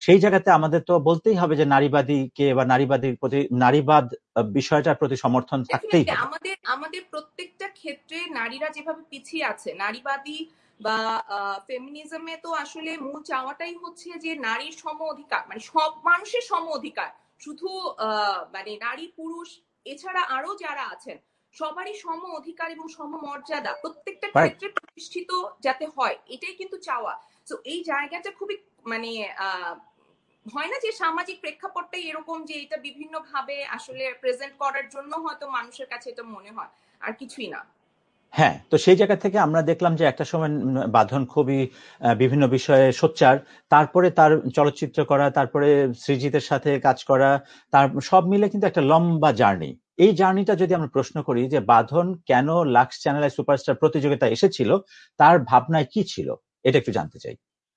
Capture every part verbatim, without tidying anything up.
সেই জায়গাতে আমাদের তো বলতেই হবে যে নারীবাদীকে বা নারীবাদীর প্রতি নারীবাদ বিষয়টার প্রতি সমর্থন থাকতেই হবে। আমাদের আমাদের প্রত্যেকটা ক্ষেত্রে নারীরা যেভাবে পিছিয়ে আছে, নারীবাদী বা ফেমিনিজমে তো আসলে মূল চাওয়াটাই হচ্ছে যে নারীর সম অধিকার, মানে সব মানুষের সম অধিকার, শুধু মানে নারী পুরুষ এছাড়া আরো যারা আছেন সবারই সম অধিকার এবং সম মর্যাদা প্রত্যেকটা ক্ষেত্রে প্রতিষ্ঠিত যাতে হয়, এটাই কিন্তু চাওয়া। তো এই জায়গাটা খুবই মানে আহ হয় না যে সামাজিক প্রেক্ষাপটটাই এরকম যে এটা বিভিন্ন ভাবে আসলে প্রেজেন্ট করার জন্য হয়তো মানুষের কাছে এটা মনে হয়, আর কিছুই না। হ্যাঁ, তো সেই জায়গা থেকে আমরা দেখলাম যে একটা সময় বাঁধন খুবই বিভিন্ন বিষয়ে সোচ্চার, তারপরে তার চলচ্চিত্র করা, তারপরে সৃজিতের সাথে কাজ করা, তার সব মিলে কিন্তু একটা লম্বা জার্নি। এই জার্নিটা যদি আমরা প্রশ্ন করি যে বাঁধন কেন লাক্স চ্যানেল আই সুপারস্টার প্রতিযোগিতা এসেছিল, তার ভাবনায় কি ছিল, এটা একটু জানতে চাই।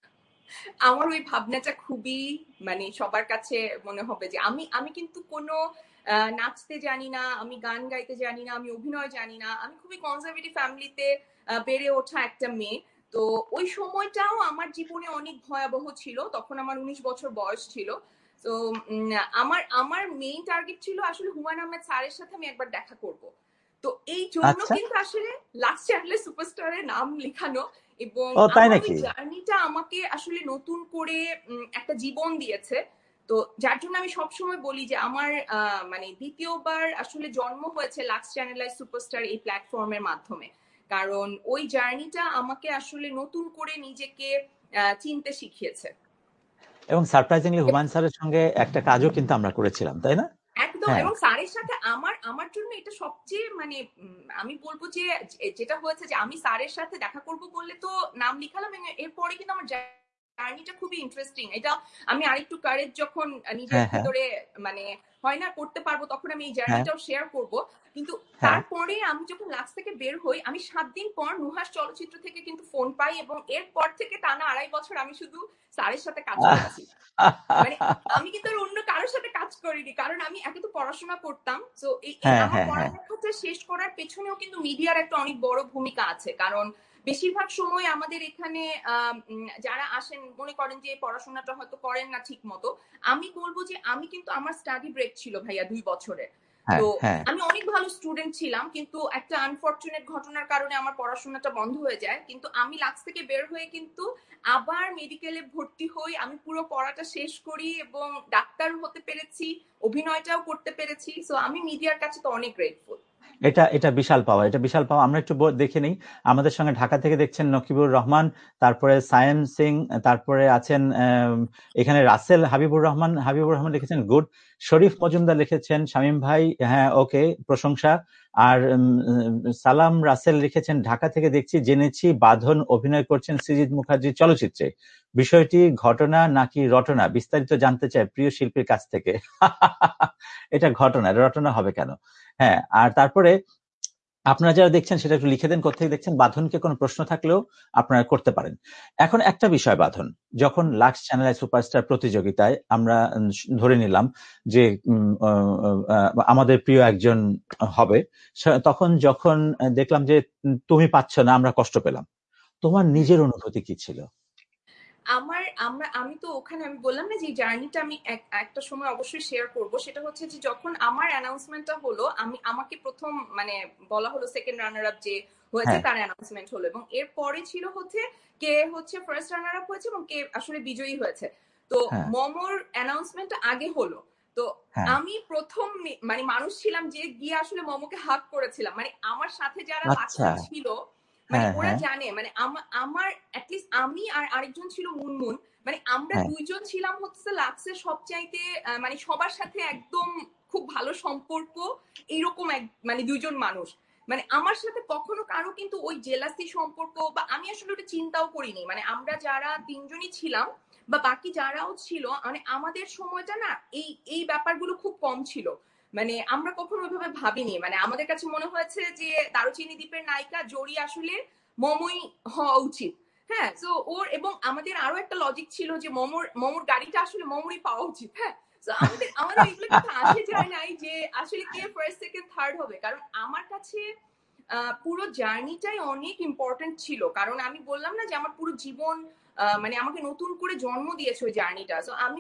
আমার ওই ভাবনাটা খুবই মানে সবার কাছে মনে হবে যে আমি আমি কিন্তু কোনো নাচতে জানি না, আমি গান গাইতে জানি না, আমি অভিনয় জানি না, আমি খুবই কনজারভেটিভ ফ্যামিলিতে বেড়ে ওঠা একটা মেয়ে। তো ওই সময়টাও আমার জীবনে অনেক ভয়াবহ ছিল, তখন আমার উনিশ বছর বয়স ছিল। তো আমার আমার মেইন টার্গেট ছিল আসলে হুমায়ুন আহমেদ স্যারের সাথে আমি একবার দেখা করব। তো এই জন্য কিন্তু আসলে লাক্স চ্যানেলের সুপারস্টারের নাম লেখানো, এবং আমার ওই জার্নিটা আমাকে আসলে নতুন করে একটা জীবন দিয়েছে। তো যার জন্য আমি সবসময় বলি যে আমার মানে দ্বিতীয়বার আসলে জন্ম হয়েছে লাক্স চ্যানেল আই সুপারস্টার এই প্ল্যাটফর্মের মাধ্যমে, কারণ ওই জার্নিটা আমাকে আসলে নতুন করে নিজেকে চিনতে শিখিয়েছে। এবং সারপ্রাইজিংলি হুমায়ুন স্যারের সঙ্গে একটা কাজও কিন্তু আমরা করেছিলাম, তাই না? একদম। এবং স্যারের সাথে আমার আমার জন্য এটা সবচেয়ে মানে আমি বলবো যে যেটা হয়েছে যে আমি স্যারের সাথে দেখা করব বললে তো নাম লিখালাম, এরপরে কিন্তু আমার জার্নিটা খুবই ইন্টারেস্টিং। এটা আমি আরেকটু কারেজ যখন নিজের ভেতরে মানে হয় না করতে পারবো, তখন আমি এই জার্নিটাও শেয়ার করব। কিন্তু তারপরে আমি যখন লাক্স থেকে বের হই, আমি সাত দিন পর নুহাস চলচ্চিত্র থেকে কিন্তু ফোন পাই, এবং এরপর থেকে টানা আড়াই বছর আমি শুধু স্যারের সাথে কাজ করেছি। মানে আমি কিন্তু আর অন্য কারোর সাথে কাজ করিনি, কারণ আমি একে তো পড়াশোনা করতাম। তো এই আমার পড়ালেখাটা শেষ করার পেছনেও কিন্তু মিডিয়ার একটা অনেক বড় ভূমিকা আছে, কারণ বেশিরভাগ সময় আমাদের এখানে যারা আসেন মনে করেন যে পড়াশোনাটা হয়তো করেন না ঠিক মতো। আমি বলবো যে আমি কিন্তু আমার স্টাডি ব্রেক ছিল ভাইয়া দুই বছরের। তো আমি অনেক ভালো স্টুডেন্ট ছিলাম, কিন্তু একটা আনফরচুনেট ঘটনার কারণে আমার পড়াশোনাটা বন্ধ হয়ে যায়। কিন্তু আমি লাক্স থেকে বের হয়ে কিন্তু আবার মেডিকেলে ভর্তি হই, আমি পুরো পড়াটা শেষ করি এবং ডাক্তার হতে পেরেছি, অভিনয়টাও করতে পেরেছি। সো আমি মিডিয়ার কাছে তো অনেক গ্রেটফুল। এটা এটা বিশাল পাওয়া, এটা বিশাল পাওয়া। আমরা একটু দেখে নিই, আমাদের সঙ্গে ঢাকা থেকে দেখছেন নকিবুর রহমান, তারপরে সায়েম সিং, তারপরে আছেন এখানে রাসেল হাবিবুর রহমান। হাবিবুর রহমান লিখেছেন গুড। শরীফ মজুমদার লিখেছেন শামীম ভাই হ্যাঁ ওকে, প্রশংসা। আর সালাম রাসেল লিখেছেন ঢাকা থেকে দেখছি, জেনেছি বাঁধন অভিনয় করছেন সৃজিত মুখার্জির চলচ্চিত্রে, বিষয়টি ঘটনা নাকি রটনা, বিস্তারিত জানতে চাই প্রিয় শিল্পীর কাছ থেকে। এটা ঘটনা, রটনা হবে কেন? হ্যাঁ, আর তারপরে আপনারা যারা দেখছেন সেটা একটু লিখে দেন কোথেকে দেখছেন। বাঁধনকে কোনো প্রশ্ন থাকলেও আপনারা করতে পারেন। এখন একটা বিষয়, বাঁধন যখন লাক্স চ্যানেল আই সুপারস্টার প্রতিযোগিতায় আমরা ধরে নিলাম যে আমাদের প্রিয় একজন হবে, তখন যখন দেখলাম যে তুমি পাচ্ছ না, আমরা কষ্ট পেলাম, তোমার নিজের অনুভূতি কি ছিল? আমার আমরা আমি তো ওখানে আমি বললাম না যে জার্নিটা আমি একটা সময় অবশ্যই শেয়ার করব। সেটা হচ্ছে যে যখন আমার অ্যানাউন্সমেন্টটা হলো, আমি আমাকে প্রথম মানে বলা হলো সেকেন্ড রানার আপ যে হয়েছে তার অ্যানাউন্সমেন্ট হলো, এবং এর পরে ছিল হচ্ছে কে হচ্ছে ফার্স্ট রানার আপ হয়েছে এবং কে আসলে বিজয়ী হয়েছে। তো মমর অ্যানাউন্সমেন্ট আগে হলো। তো আমি প্রথম মানে মানুষ ছিলাম যে গিয়ে আসলে মমকে হাগ করেছিলাম। মানে আমার সাথে যারা লাক্সে ছিল মানে ওরা জানে, মানে আমার অ্যাটলিস্ট আমি আর আরেকজন ছিল মুনমুন, মানে আমরা দুইজন ছিলাম হচ্ছে লাক্সের সবচাইতে মানে সবার সাথে একদম খুব ভালো সম্পর্ক এইরকম এক মানে দুইজন মানুষ। মানে আমার সাথে কখনো কারো কিন্তু ওই জেলাসি সম্পর্ক বা আমি আসলে ওটা চিন্তাও করিনি। মানে আমরা যারা তিনজনই ছিলাম বা বাকি যারাও ছিল, মানে আমাদের সময়টা না এই এই ব্যাপারগুলো খুব কম ছিল। মানে আমরা কখনো ওইভাবে ভাবিনি। মানে আমাদের কাছে মনে হয়েছে যে দারুচিনি দ্বীপের নায়িকা জড়ি আসলে মমই হওয়া উচিত। হ্যাঁ, তো ওর এবং আমাদের আরো একটা লজিক ছিল যে মমর মমর গাড়িটা আসলে মমরই পাওয়া উচিত। হ্যাঁ, তো আমাদের আমাদের এগুলো কিন্তু আসে যায় নাই যে আসলে কে ফার্স্ট সেকেন্ড থার্ড হবে, কারণ আমার কাছে পুরো জার্নিটাই অনেক ইম্পর্টেন্ট ছিল। কারণ আমি বললাম না যে আমার পুরো জীবন মানে আমাকে নতুন করে জন্ম দিয়েছে ওই জার্নিটা। তো আমি